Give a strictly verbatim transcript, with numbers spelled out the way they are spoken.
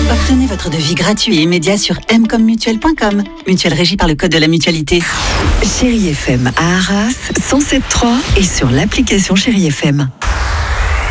Obtenez votre devis gratuit et immédiat sur m comme mutuelle point com. Mutuelle régie par le code de la mutualité. Chérie F M à Arras, cent sept virgule trois et sur l'application Chérie F M.